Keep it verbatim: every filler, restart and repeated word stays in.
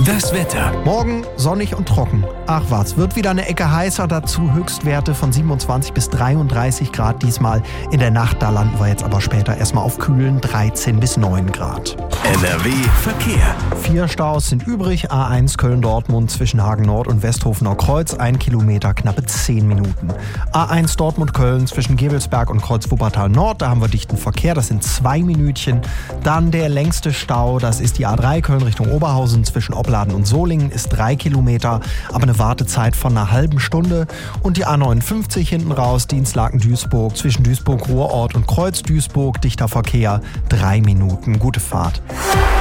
Das Wetter. Morgen sonnig und trocken. Ach was, wird wieder eine Ecke heißer, dazu Höchstwerte von siebenundzwanzig bis dreiunddreißig Grad diesmal. In der Nacht, da landen wir jetzt aber später erstmal auf kühlen dreizehn bis neun Grad. N R W Verkehr. Vier Staus sind übrig. A eins Köln-Dortmund zwischen Hagen Nord und Westhofener Kreuz. Ein Kilometer, knappe zehn Minuten. A eins Dortmund-Köln zwischen Gebelsberg und Kreuz Wuppertal Nord. Da haben wir dichten Verkehr. Das sind zwei Minütchen. Dann der längste Stau. Das ist die A drei Köln Richtung Oberhausen zwischen Opladen und Solingen. Ist drei Kilometer, aber eine Wartezeit von einer halben Stunde. Und die A neunundfünfzig hinten raus. Dienstlaken-Duisburg zwischen Duisburg-Ruhrort und Kreuz Duisburg. Dichter Verkehr. Drei Minuten. Gute Fahrt.